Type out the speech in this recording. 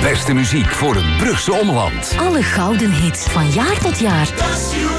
beste muziek voor het Brugse omland. Alle gouden hits van jaar tot jaar.